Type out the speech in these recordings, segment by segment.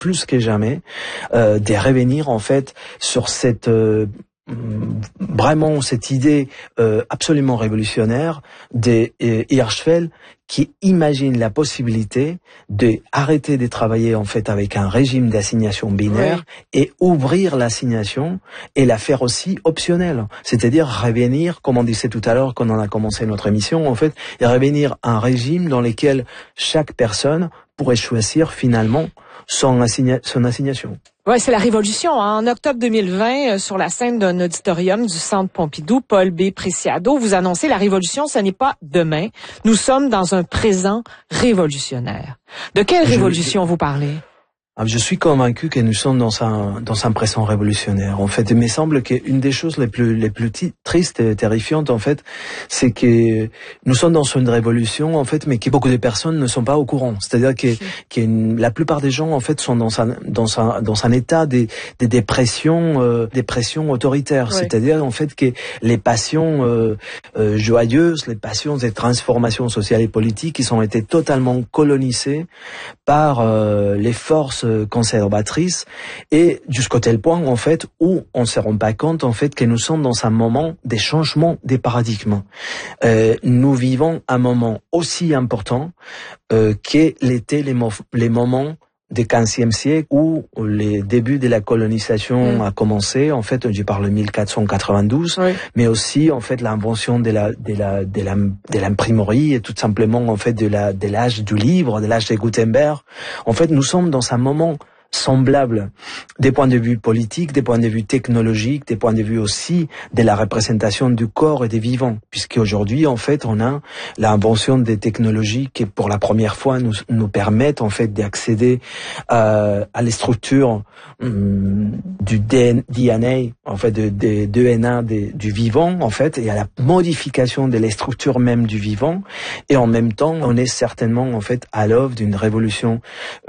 plus que jamais de revenir en fait sur cette vraiment cette idée absolument révolutionnaire de Hirschfeld qui imagine la possibilité de arrêter de travailler en fait avec un régime d'assignation binaire et ouvrir l'assignation et la faire aussi optionnelle. C'est-à-dire revenir, comme on disait tout à l'heure quand on a commencé notre émission, en fait, et revenir à un régime dans lequel chaque personne pourrait choisir finalement son assignation. Ouais, c'est la révolution. En octobre 2020, sur la scène d'un auditorium du Centre Pompidou, Paul B. Preciado, vous annoncez la révolution, ce n'est pas demain. Nous sommes dans un présent révolutionnaire. De quelle révolution vous parlez? Je suis convaincu que nous sommes dans un présent révolutionnaire. En fait, il me semble qu'une des choses les plus tristes et terrifiantes, en fait, c'est que nous sommes dans une révolution, en fait, mais que beaucoup de personnes ne sont pas au courant. C'est-à-dire que la plupart des gens, en fait, sont dans un état de dépression autoritaire. Oui. C'est-à-dire, en fait, que les passions joyeuses, les passions des transformations sociales et politiques, qui ont été totalement colonisées par les forces conservatrices et jusqu'au tel point en fait où on se rend pas compte en fait que nous sommes dans un moment des changements des paradigmes. Nous vivons un moment aussi important que l'étaient les moments du XVe siècle où les débuts de la colonisation a commencé. En fait, je parle de 1492, mais aussi en fait l'invention de l'imprimerie et tout simplement en fait de l'âge du livre, de l'âge de Gutenberg. En fait, nous sommes dans un moment semblable des points de vue politiques, des points de vue technologiques, des points de vue aussi de la représentation du corps et des vivants, puisque aujourd'hui en fait on a l'invention des technologies qui pour la première fois nous permettent en fait d'accéder à les structures du DNA en fait de DNA du vivant en fait et à la modification de les structures même du vivant, et en même temps on est certainement en fait à l'œuvre d'une révolution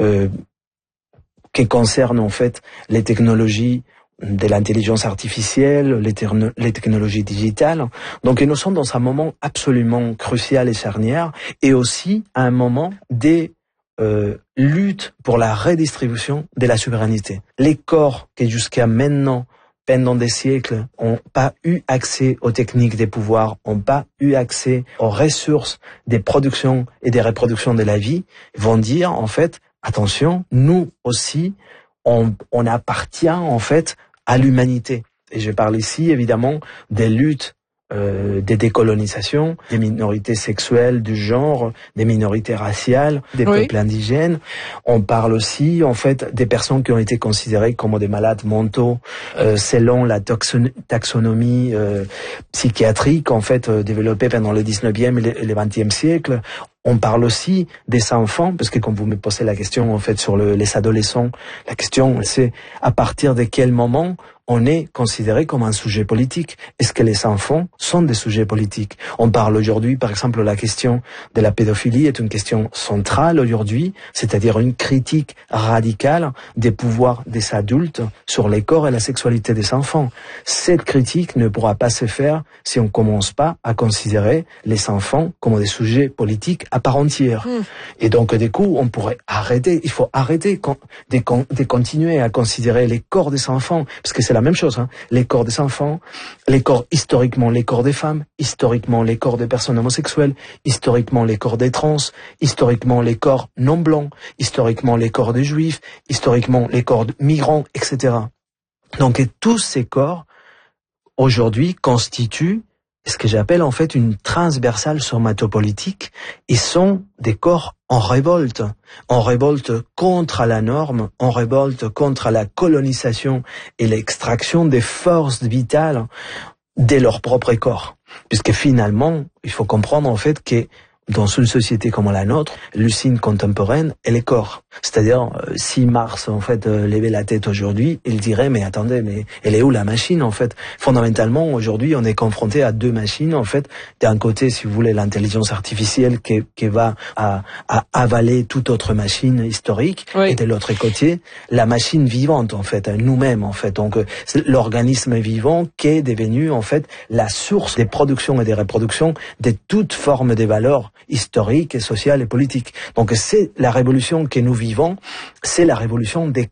qui concerne en fait les technologies de l'intelligence artificielle, les technologies digitales. Donc nous sommes dans un moment absolument crucial et charnière, et aussi à un moment des luttes pour la redistribution de la souveraineté. Les corps qui jusqu'à maintenant, pendant des siècles, n'ont pas eu accès aux techniques des pouvoirs, n'ont pas eu accès aux ressources des productions et des reproductions de la vie, vont dire en fait attention, nous aussi, on appartient en fait à l'humanité. Et je parle ici évidemment des luttes, des décolonisations, des minorités sexuelles, du genre, des minorités raciales, des peuples indigènes. On parle aussi en fait des personnes qui ont été considérées comme des malades mentaux selon la taxonomie psychiatrique en fait développée pendant le 19e et le 20e siècle. On parle aussi des enfants, parce que quand vous me posez la question en fait sur les adolescents, la question c'est à partir de quel moment on est considéré comme un sujet politique. Est-ce que les enfants sont des sujets politiques? On parle aujourd'hui, par exemple, la question de la pédophilie est une question centrale aujourd'hui, c'est-à-dire une critique radicale des pouvoirs des adultes sur les corps et la sexualité des enfants. Cette critique ne pourra pas se faire si on commence pas à considérer les enfants comme des sujets politiques à part entière. Et donc, du coup, on pourrait arrêter, il faut arrêter de continuer à considérer les corps des enfants, parce que c'est la même chose, hein. Les corps des enfants, les corps historiquement, les corps des femmes, historiquement les corps des personnes homosexuelles, historiquement les corps des trans, historiquement les corps non blancs, historiquement les corps des juifs, historiquement les corps de migrants, etc. Donc, et tous ces corps, aujourd'hui, constituent ce que j'appelle en fait une transversale somatopolitique. Ils sont des corps en révolte contre la norme, en révolte contre la colonisation et l'extraction des forces vitales de leur propre corps. Puisque finalement, il faut comprendre en fait que dans une société comme la nôtre, l'usine contemporaine est les corps. C'est-à-dire, si Marx, en fait, levait la tête aujourd'hui, il dirait, mais attendez, mais elle est où la machine, en fait? Fondamentalement, aujourd'hui, on est confronté à deux machines, en fait. D'un côté, si vous voulez, l'intelligence artificielle qui va à avaler toute autre machine historique. Et de l'autre côté, la machine vivante, en fait, nous-mêmes, en fait. Donc, c'est l'organisme vivant qui est devenu, en fait, la source des productions et des reproductions de toute forme de valeurs historique, et sociale et politique. Donc c'est la révolution que nous vivons, c'est la révolution des